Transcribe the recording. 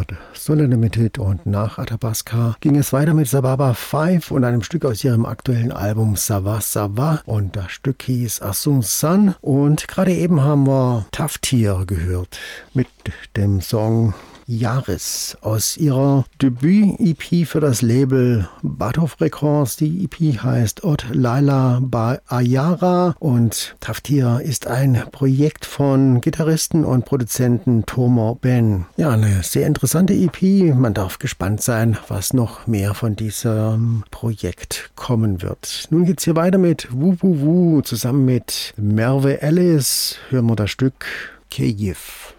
Sonne Limited und nach Athabasca ging es weiter mit Sababa 5 und einem Stück aus ihrem aktuellen Album Sava Sava und das Stück hieß Asun San und gerade eben haben wir Taftir gehört mit dem Song Jahres aus ihrer Debüt-EP für das Label Badhof Records. Die EP heißt Ot Laila Ba Ayara und Taftir ist ein Projekt von Gitarristen und Produzenten Tomo Ben. Ja, eine sehr interessante EP. Man darf gespannt sein, was noch mehr von diesem Projekt kommen wird. Nun geht's hier weiter mit Wu Wu Wu zusammen mit Merve Ellis. Hören wir das Stück Keyif.